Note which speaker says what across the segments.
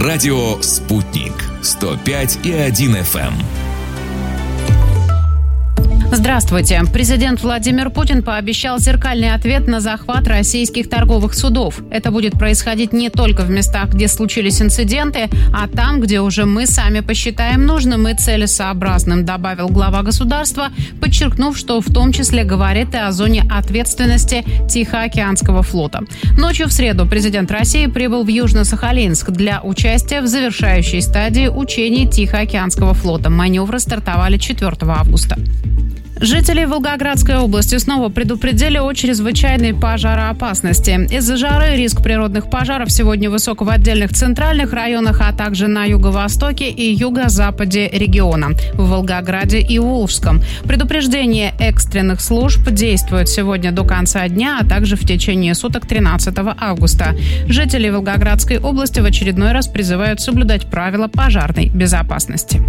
Speaker 1: Радио «Спутник» 105,1 FM.
Speaker 2: Здравствуйте. Президент Владимир Путин пообещал зеркальный ответ на захват российских торговых судов. Это будет происходить не только в местах, где случились инциденты, а там, где уже мы сами посчитаем нужным и целесообразным, добавил глава государства, подчеркнув, что в том числе говорит и о зоне ответственности Тихоокеанского флота. Ночью в среду президент России прибыл в Южно-Сахалинск для участия в завершающей стадии учений Тихоокеанского флота. Маневры стартовали 4 августа. Жителей Волгоградской области снова предупредили о чрезвычайной пожароопасности. Из-за жары риск природных пожаров сегодня высок в отдельных центральных районах, а также на юго-востоке и юго-западе региона, в Волгограде и Волжском. Предупреждение экстренных служб действует сегодня до конца дня, а также в течение суток 13 августа. Жители Волгоградской области в очередной раз призывают соблюдать правила пожарной безопасности.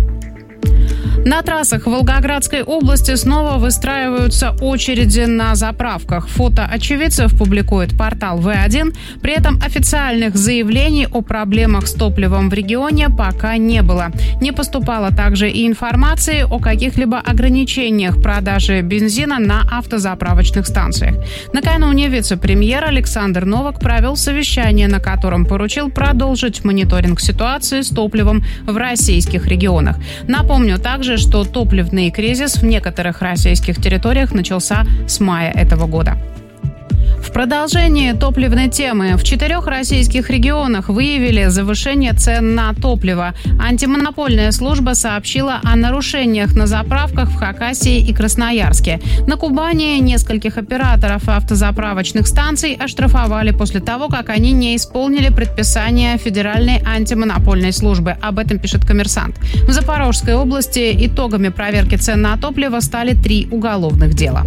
Speaker 2: На трассах Волгоградской области снова выстраиваются очереди на заправках. Фото очевидцев публикует портал В1. При этом официальных заявлений о проблемах с топливом в регионе пока не было. Не поступало также и информации о каких-либо ограничениях продажи бензина на автозаправочных станциях. Накануне вице-премьер Александр Новак провел совещание, на котором поручил продолжить мониторинг ситуации с топливом в российских регионах. Напомню также, что топливный кризис в некоторых российских территориях начался с мая этого года. В продолжение топливной темы в 4 российских регионах выявили завышение цен на топливо. Антимонопольная служба сообщила о нарушениях на заправках в Хакасии и Красноярске. На Кубани нескольких операторов автозаправочных станций оштрафовали после того, как они не исполнили предписания Федеральной антимонопольной службы. Об этом пишет «Коммерсант». В Запорожской области итогами проверки цен на топливо стали 3 уголовных дела.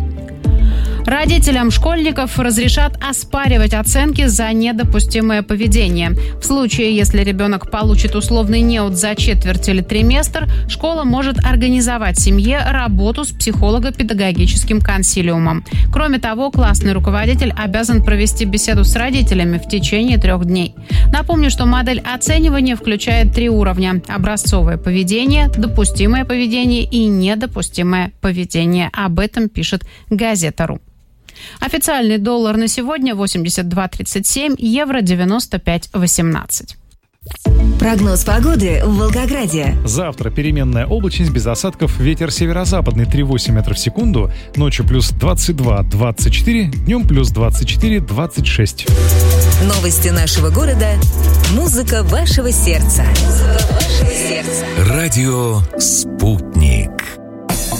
Speaker 2: Родителям школьников разрешат оспаривать оценки за недопустимое поведение. В случае, если ребенок получит условный неуд за четверть или триместр, школа может организовать семье работу с психолого-педагогическим консилиумом. Кроме того, классный руководитель обязан провести беседу с родителями в течение 3 дней. Напомню, что модель оценивания включает 3 уровня: образцовое поведение, допустимое поведение и недопустимое поведение. Об этом пишет «Газета.ру». Официальный доллар на сегодня 82.37, евро 95.18.
Speaker 3: Прогноз погоды в Волгограде.
Speaker 4: Завтра переменная облачность без осадков, ветер северо-западный 3,8 метров в секунду, ночью плюс 22-24, днем плюс 24-26.
Speaker 3: Новости нашего города, музыка вашего сердца.
Speaker 1: Радио «Спутник».